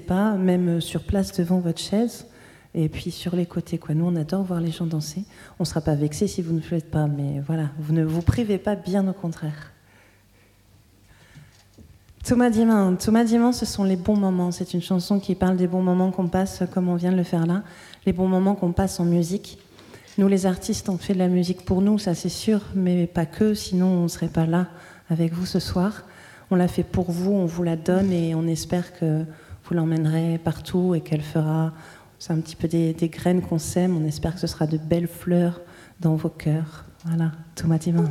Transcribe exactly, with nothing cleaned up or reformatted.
pas, même sur place devant votre chaise, et puis sur les côtés, quoi. Nous, on adore voir les gens danser. On ne sera pas vexés si vous ne le faites pas, mais voilà, vous ne vous privez pas, bien au contraire. Thomas Dimin, Thomas Dimin, ce sont les bons moments. C'est une chanson qui parle des bons moments qu'on passe, comme on vient de le faire là, les bons moments qu'on passe en musique. Nous, les artistes, on fait de la musique pour nous, ça c'est sûr, mais pas que, sinon on ne serait pas là avec vous ce soir. On l'a fait pour vous, on vous la donne et on espère que vous l'emmènerez partout et qu'elle fera... C'est un petit peu des, des graines qu'on sème, on espère que ce sera de belles fleurs dans vos cœurs. Voilà, Thomas Dimin.